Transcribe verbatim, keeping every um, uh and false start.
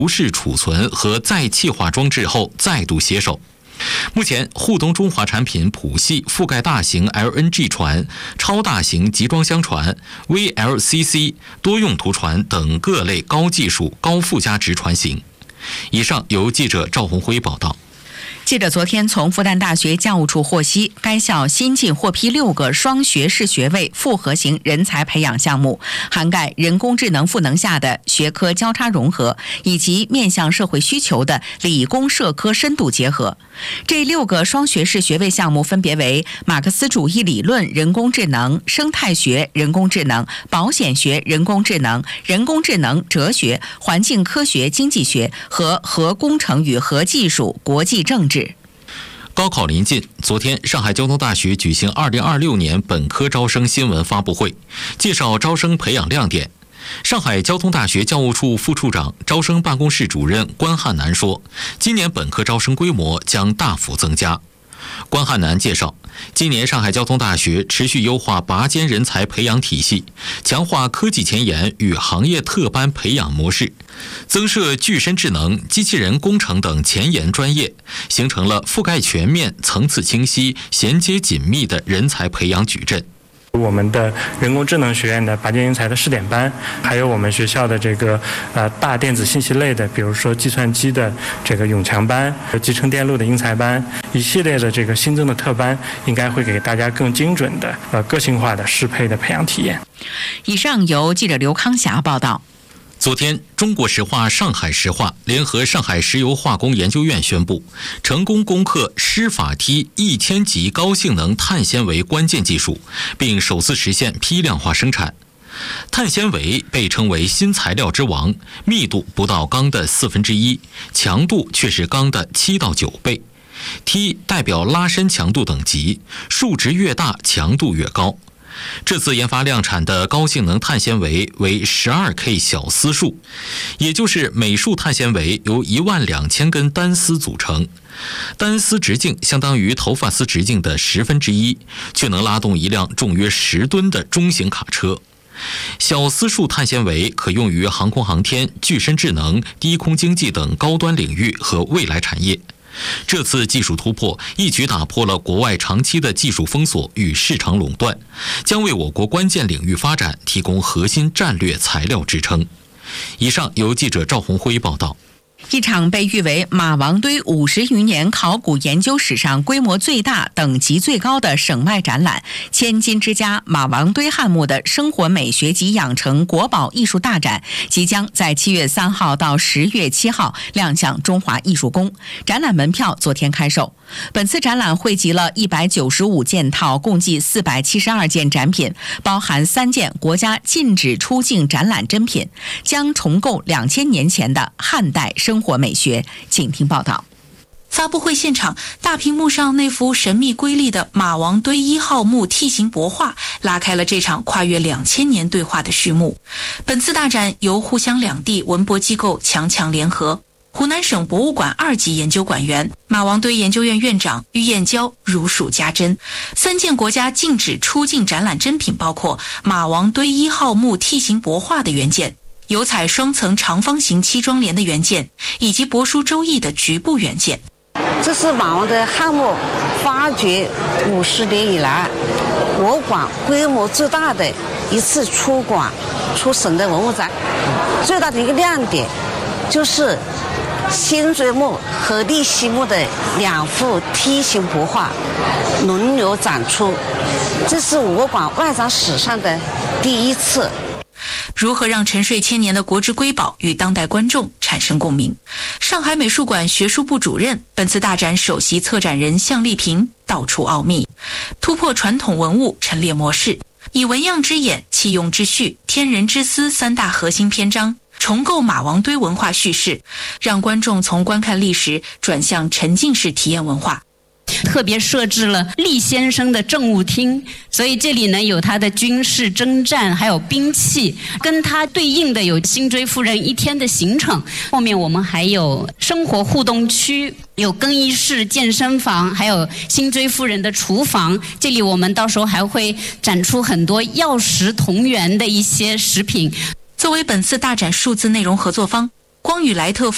不是储存和再气化装置后再度携手。目前，沪东中华产品谱系覆盖大型 L N G 船、超大型集装箱船、V L C C、多用途船等各类高技术、高附加值船型。以上由记者赵红辉报道。 记者昨天从复旦大学教务处获悉，该校新近获批六个双学士学位复合型人才培养项目，涵盖人工智能赋能下的学科交叉融合，以及面向社会需求的理工社科深度结合。这六个双学士学位项目分别为马克思主义理论人工智能、生态学人工智能、保险学人工智能、人工智能哲学、环境科学经济学和核工程与核技术国际政治。 高考临近，昨天上海交通大学举行二零二六年本科招生新闻发布会，介绍招生培养亮点。上海交通大学教务处副处长、招生办公室主任关汉南说，今年本科招生规模将大幅增加。关汉南介绍，今年上海交通大学持续优化拔尖人才培养体系，强化科技前沿与行业特班培养模式，增设具身智能、机器人工程等前沿专业，形成了覆盖全面、层次清晰、衔接紧密的人才培养矩阵。 我们的人工智能学院的拔尖人才的试点班，还有我们学校的这个呃大电子信息类的，比如说计算机的这个永强班、集成电路的英才班，一系列的这个新增的特班，应该会给大家更精准的呃个性化的适配的培养体验。 以上由记者刘康霞报道。 昨天，中国石化、上海石化联合上海石油化工研究院宣布，成功攻克湿法梯一千级高性能碳纤维关键技术，并首次实现批量化生产。碳纤维被称为新材料之王，密度不到钢的四分之一，强度却是钢的七到九倍。T 代表拉伸强度等级，数值越大，强度越高。这次研发量产的高性能碳纤维为 十二K 小丝束，也就是每束碳纤维由一万两千根单丝组成，单丝直径相当于头发丝直径的十分之一，却能拉动一辆重约十吨的中型卡车。小丝束碳纤维可用于航空航天、具身智能、低空经济等高端领域和未来产业。这次技术突破一举打破了国外长期的技术封锁与市场垄断，将为我国关键领域发展提供核心战略材料支撑。以上由记者赵红辉报道。 一场被誉为马王堆五十余年考古研究史上规模最大、等级最高的省外展览——千金之家马王堆汉墓的生活美学及养成国宝艺术大展，即将在七月三号到十月七号亮相中华艺术宫。展览门票昨天开售。本次展览汇集了一百九十五件套，共计四百七十二件展品，包含三件国家禁止出境展览珍品，将重构两千年前的汉代生活美学。请听报道。 发布会现场，大屏幕上那幅神秘瑰丽的马王堆一号墓梯形帛画，拉开了这场跨越两千年对话的序幕。本次大展由沪湘两地文博机构强强联合。湖南省博物馆二级研究馆员、马王堆研究院院长于燕娇如数家珍。三件国家禁止出境展览珍品包括马王堆一号墓梯形帛画的原件、油彩双层长方形漆装帘的原件，以及帛书周易的局部原件。 这是马王堆汉墓发掘五十年以来我馆规模最大的一次出馆出省的文物展。最大的一个亮点就是辛追墓和立溪墓的两幅梯形帛画轮流展出，这是我馆外展史上的第一次。 如何让沉睡千年的国之瑰宝与当代观众产生共鸣？上海美术馆学术部主任、本次大展首席策展人向丽萍道出奥秘，突破传统文物陈列模式，以纹样之眼、器用之序、天人之思三大核心篇章，重构马王堆文化叙事，让观众从观看历史转向沉浸式体验文化。 特别设置了厉先生的政务厅，所以这里呢有他的军事征战，还有兵器，跟他对应的有辛追夫人一天的行程。后面我们还有生活互动区，有更衣室、健身房，还有辛追夫人的厨房。这里我们到时候还会展出很多药食同源的一些食品。 作为本次大展数字内容合作方，光与莱特